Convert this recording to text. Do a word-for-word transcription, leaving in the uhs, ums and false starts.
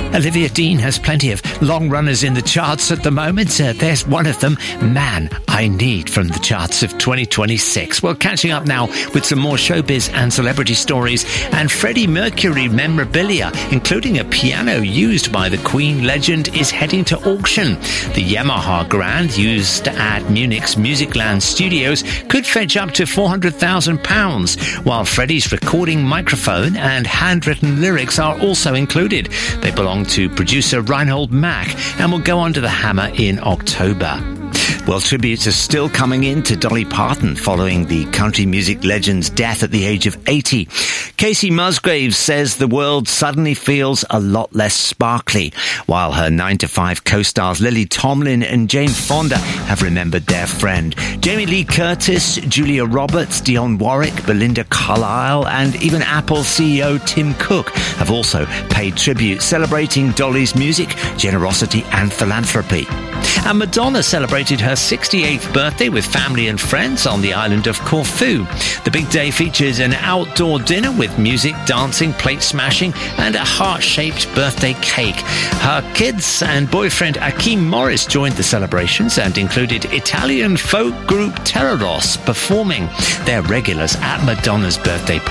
Olivia Dean has plenty of long runners in the charts at the moment. Uh, there's one of them, Man I Need, from the charts of twenty twenty-six. Well, catching up now with some more showbiz and celebrity stories and Freddie Mercury memorabilia, including a piano used by the Queen legend, is heading to auction. The Yamaha Grand, used at Munich's Musicland studios, could fetch up to four hundred thousand pounds, while Freddie's recording microphone and handwritten lyrics are also included. They belong to producer Reinhold Mack and will go under the hammer in October. Well, tributes are still coming in to Dolly Parton following the country music legend's death at the age of eighty. Casey Musgraves says the world suddenly feels a lot less sparkly, while her nine to five co-stars Lily Tomlin and Jane Fonda have remembered their friend. Jamie Lee Curtis, Julia Roberts, Dionne Warwick, Belinda Carlisle, and even Apple C E O Tim Cook have also paid tribute, celebrating Dolly's music, generosity and philanthropy. And Madonna celebrated her sixty-eighth birthday with family and friends on the island of Corfu. The big day features an outdoor dinner with music, dancing, plate smashing, and a heart-shaped birthday cake. Her kids and boyfriend Akeem Morris joined the celebrations and included Italian folk group Terroros performing. Their regulars at Madonna's birthday party.